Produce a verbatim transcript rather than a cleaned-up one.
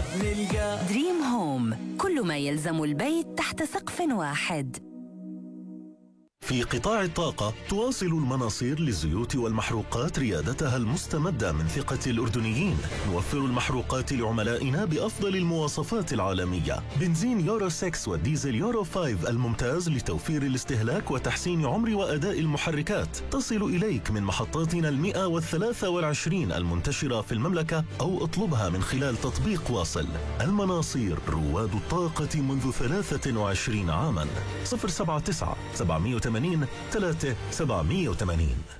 نلقى دريم هوم، كل ما يلزم البيت تحت سقف واحد. في قطاع الطاقة تواصل المناصير للزيوت والمحروقات ريادتها المستمدة من ثقة الأردنيين. نوفر المحروقات لعملائنا بأفضل المواصفات العالمية. بنزين يورو ستة والديزل يورو خمسة الممتاز لتوفير الاستهلاك وتحسين عمر وأداء المحركات تصل إليك من محطاتنا المئة والثلاثة والعشرين المنتشرة في المملكة أو اطلبها من خلال تطبيق واصل. المناصير، رواد الطاقة منذ ثلاثة وعشرين عاما. صفر سبعة تسعة سبعمئة وثمانين ثلاثة سبعمئة وثمانين.